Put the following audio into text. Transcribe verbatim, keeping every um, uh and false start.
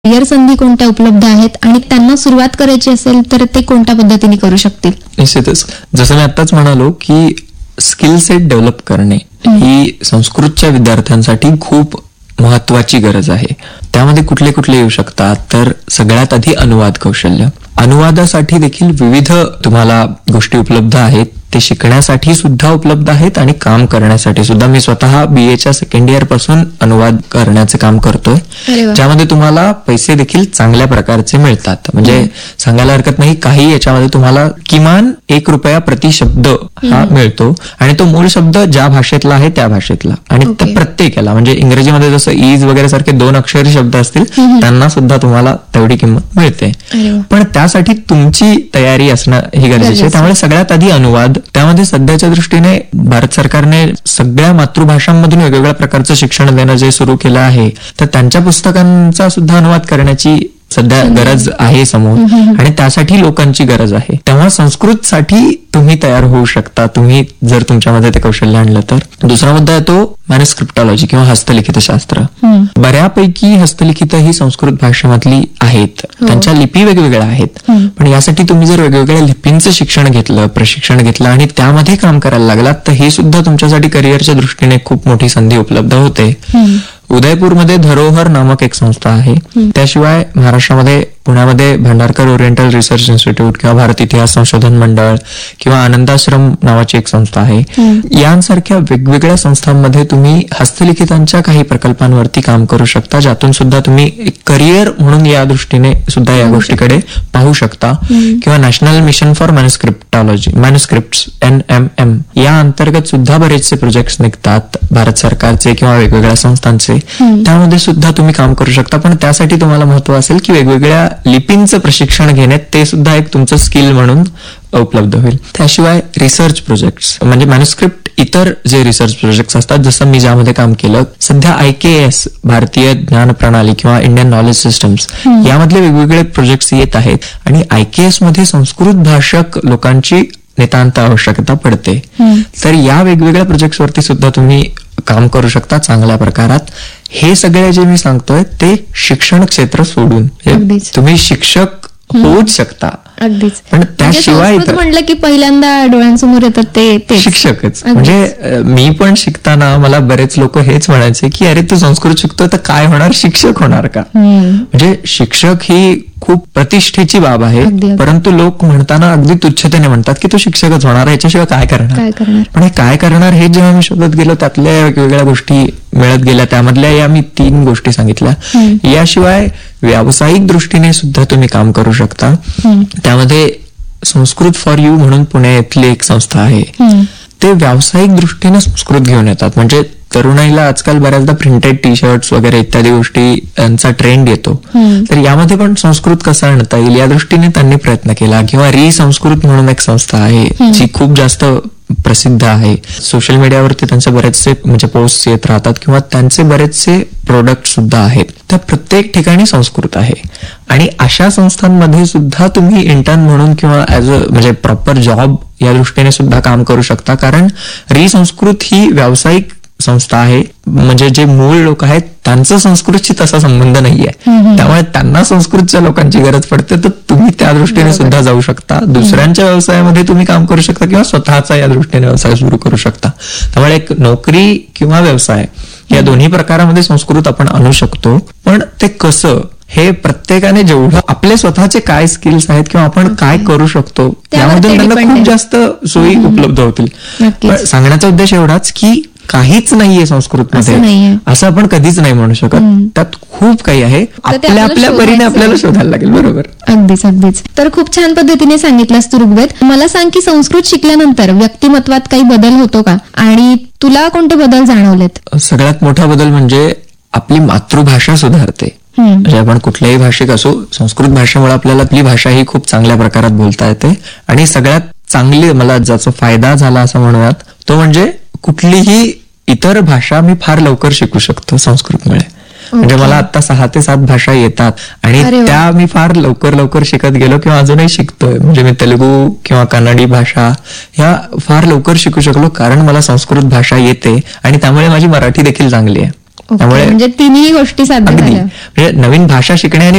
Career संधी कोणत्या उपलब्ध आहेत आणि त्यांना सुरुवात करायची असेल तर ते कोणत्या पद्धतीने करू शकतील? निश्चितच, जसं मी आताच म्हणालो की स्किल सेट डेव्हलप करणे ही संस्कृतच्या विद्यार्थ्यांसाठी खूप महत्वाची गरज आहे. त्यामध्ये कुठले कुठले येऊ शकतात तर सगळ्यात आधी अनुवाद कौशल्य. अनुवादासाठी देखील विविध तुम्हाला गोष्टी उपलब्ध आहेत, ते शिकण्यासाठी सुद्धा उपलब्ध आहेत आणि काम करण्यासाठी सुद्धा. मी स्वतः बीएच्या सेकंड इयर पासून अनुवाद करण्याचे काम करतोय, ज्यामध्ये तुम्हाला पैसे देखील चांगल्या प्रकारचे मिळतात. म्हणजे सांगायला हरकत नाही, काही याच्यामध्ये तुम्हाला किमान एक रुपया प्रति शब्द हा मिळतो आणि तो मूळ शब्द ज्या भाषेतला आहे त्या भाषेतला. आणि त्या प्रत्येक याला म्हणजे इंग्रजीमध्ये जसं ईज वगैरे सारखे दोन अक्षरी शब्द असतील त्यांना सुद्धा तुम्हाला तेवढी किंमत मिळते. पण त्यासाठी तुमची तयारी असणं ही गरजेची आहे. त्यामुळे सगळ्यात आधी अनुवाद. त्यामध्ये सध्याच्या दृष्टीने भारत सरकारने सगळ्या मातृभाषांमधून वेगवेगळ्या प्रकारचं शिक्षण देणं जे सुरू केलं आहे, तर त्यांच्या पुस्तकांचा सुद्धा अनुवाद करण्याची सध्या गरज आहे समोर आणि त्यासाठी लोकांची गरज आहे. तेव्हा संस्कृतसाठी तुम्ही तयार होऊ शकता, तुम्ही जर तुमच्यामध्ये ते कौशल्य आणलं तर. दुसरा मुद्दा आहे तो मॅन्युस्क्रिप्टॉलॉजी किंवा हस्तलिखित शास्त्र. बऱ्यापैकी हस्तलिखित ही संस्कृत भाषेमधली आहेत, त्यांच्या लिपी वेगवेगळ्या आहेत. पण यासाठी तुम्ही जर वेगवेगळ्या लिपींचं शिक्षण घेतलं, प्रशिक्षण घेतलं आणि त्यामध्ये काम करायला लागलात तर हे सुद्धा तुमच्यासाठी करिअरच्या दृष्टीने खूप मोठी संधी उपलब्ध होते. उदयपूरमध्ये धरोहर नामक एक संस्था आहे. त्याशिवाय महाराष्ट्रामध्ये पुण्यामध्ये भांडारकर ओरिएंटल रिसर्च इन्स्टिट्यूट किंवा भारत इतिहास संशोधन मंडळ किंवा आनंदाश्रम नावाची एक संस्था आहे. यांसारख्या वेगवेगळ्या संस्थांमध्ये तुम्ही हस्तलिखितांच्या काही प्रकल्पांवरती काम करू शकता, ज्यातून सुद्धा तुम्ही करिअर म्हणून या दृष्टीने सुद्धा या गोष्टीकडे पाहू शकता. किंवा national mission for मॅन्युस्क्रिप्टॉलॉजी manuscript N M M या अंतर्गत सुद्धा बरेचसे प्रोजेक्ट्स निघतात भारत सरकारचे किंवा वेगवेगळ्या संस्थांचे. त्यामध्ये सुद्धा तुम्ही काम करू शकता. पण त्यासाठी तुम्हाला महत्व असेल की वेगवेगळ्या लिपींचं प्रशिक्षण घेण्यात ते सुद्धा एक तुमचं स्किल म्हणून उपलब्ध होईल. त्याशिवाय रिसर्च प्रोजेक्ट्स म्हणजे मॅन्युस्क्रिप्ट इतर जे रिसर्च प्रोजेक्ट्स असतात, जसं मी ज्यामध्ये काम केलं सध्या आय के एस भारतीय ज्ञान प्रणाली किंवा इंडियन नॉलेज सिस्टम्स यामधले वेगवेगळे प्रोजेक्ट्स येत आहेत आणि आय के एस मध्ये संस्कृत भाषक लोकांची नितांत आवश्यकता पडते. तर या वेगवेगळ्या प्रोजेक्ट्स वरती सुद्धा तुम्ही काम करू शकता चांगल्या प्रकारात. हे सगळे जे मी सांगतोय ते शिक्षण क्षेत्र सोडून तुम्ही शिक्षक होऊच शकता. अगदीच. पण त्याशिवाय म्हटलं की पहिल्यांदा डोळ्यांसमोर येतात ते शिक्षकच. म्हणजे मी पण शिकताना मला बरेच लोक हेच म्हणायचे की अरे तू संस्कृत शिकतोय तर काय होणार, शिक्षक होणार का? म्हणजे शिक्षक ही खूप प्रतिष्ठेची बाब आहे, परंतु लोक म्हणताना अगदी तुच्छतेने म्हणतात की तू शिक्षकच होणार, याच्याशिवाय काय करणार. पण हे काय करणार हे जेव्हा मी शोधत गेलो त्यातल्या वेगवेगळ्या गोष्टी मिळत गेल्या. त्यामधल्या या मी तीन गोष्टी सांगितल्या. याशिवाय व्यावसायिक दृष्टीने सुद्धा तुम्ही काम करू शकता. त्यामध्ये संस्कृत फॉर यू म्हणून पुणे येथली एक संस्था आहे. ते व्यावसायिक दृष्टीने संस्कृत घेऊन येतात. म्हणजे तरुणाईला आजकाल बऱ्याचदा प्रिंटेड टी शर्ट्स वगैरे इत्यादी गोष्टी यांचा ट्रेंड येतो. तर यामध्ये पण संस्कृत कसं आणता येईल या दृष्टीने त्यांनी प्रयत्न केला. किंवा री संस्कृत म्हणून एक संस्था आहे जी खूप जास्त प्रसिद्ध आहे. सोशल मीडियावरती त्यांचे बरेचसे म्हणजे पोस्ट येत राहतात किंवा त्यांचे बरेचसे प्रोडक्ट सुद्धा आहेत. तर प्रत्येक ठिकाणी संस्कृत आहे आणि अशा संस्थांमध्ये सुद्धा तुम्ही इंटर्न म्हणून किंवा ऍज अ म्हणजे प्रॉपर जॉब या दृष्टीने सुद्धा काम करू शकता. कारण री संस्कृत ही व्यावसायिक संस्था आहे. म्हणजे जे मूळ लोक आहेत त्यांचा संस्कृतशी तसा संबंध नाहीये, त्यामुळे त्यांना संस्कृतच्या लोकांची गरज पडते. तर तुम्ही त्या दृष्टीने सुद्धा जाऊ शकता. दुसऱ्यांच्या व्यवसायामध्ये तुम्ही काम करू शकता किंवा स्वतःचा या दृष्टीने व्यवसाय सुरू करू शकता. त्यामुळे एक नोकरी किंवा व्यवसाय या दोन्ही प्रकारामध्ये संस्कृत आपण आणू शकतो. पण ते कसं हे प्रत्येकाने जेवढं आपले स्वतःचे काय स्किल्स आहेत किंवा आपण काय करू शकतो यामध्ये त्यांना खूप जास्त सोयी उपलब्ध होतील. पण सांगण्याचा उद्देश एवढाच की काहीच नाहीये संस्कृतमध्ये असं आपण कधीच नाही म्हणू शकत. त्यात खूप काही आहे, आपल्या आपल्या परीने आपल्याला शोधायला लागेल. बरोबर. अगदीच अगदीच. तर खूप छान पद्धतीने सांगितलंस तू ऋग्वेद. मला सांग की संस्कृत शिकल्यानंतर व्यक्तिमत्वात काही बदल होतो का आणि तुला कोणते बदल जाणवलेत? सगळ्यात मोठा बदल म्हणजे आपली मातृभाषा सुधारते. म्हणजे आपण कुठल्याही भाषिक असो, संस्कृत भाषेमुळे आपल्याला आपली भाषा ही खूप चांगल्या प्रकारात बोलता येते. आणि सगळ्यात चांगली मला ज्याचा फायदा झाला असं म्हणूयात तो म्हणजे कुठलीही इतर भाषा मी फार लवकर शिकू शकतो संस्कृतमुळे. म्हणजे मला आता सहा ते सात भाषा येतात आणि त्या मी फार लवकर लवकर शिकत गेलो किंवा अजूनही शिकतोय. म्हणजे मी तेलुगू किंवा कन्नडी भाषा ह्या फार लवकर शिकू शकलो कारण मला संस्कृत भाषा येते आणि त्यामुळे माझी मराठी देखील चांगली आहे. त्यामुळे म्हणजे तिन्ही गोष्टी साध्य झाल्या. म्हणजे नवीन भाषा शिकणे आणि